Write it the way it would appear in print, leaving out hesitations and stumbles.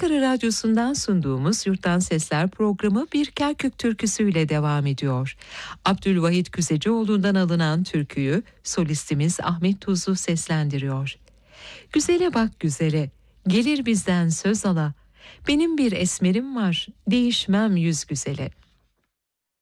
Ankara Radyosu'ndan sunduğumuz Yurttan Sesler programı bir Kerkük türküsüyle devam ediyor. Abdülvahit Küzecioğlu'ndan alınan türküyü solistimiz Ahmet Tuzlu seslendiriyor. Güzele bak güzele, gelir bizden söz ala, benim bir esmerim var, değişmem yüz güzele.